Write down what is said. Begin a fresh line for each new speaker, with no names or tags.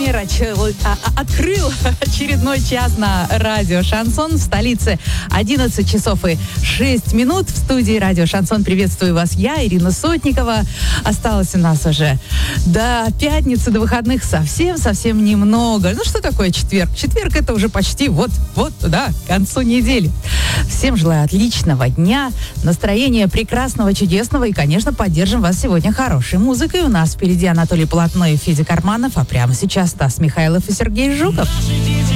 Владимир открыл очередной час на радио «Шансон» в столице. 11 часов и 6 минут. В студии радио «Шансон» приветствую вас я, Ирина Сотникова. Осталось у нас уже до пятницы, до выходных совсем немного. Ну, что такое четверг? Четверг — это уже почти вот туда, к концу недели. Всем желаю отличного дня, настроения прекрасного, чудесного. И, конечно, поддержим вас сегодня хорошей музыкой. У нас впереди Анатолий Полотной и Федя Карманов, а прямо сейчас Стас Михайлов и Сергей Жуков.